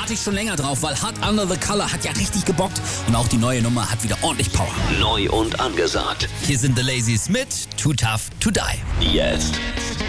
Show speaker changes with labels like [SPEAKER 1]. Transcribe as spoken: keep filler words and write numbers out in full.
[SPEAKER 1] warte ich schon länger drauf, weil Hot Under the Collar hat ja richtig gebockt und auch die neue Nummer hat wieder ordentlich Power.
[SPEAKER 2] Neu und angesagt.
[SPEAKER 1] Hier sind The Lazy Smith, Too Tough to Die.
[SPEAKER 2] Jetzt.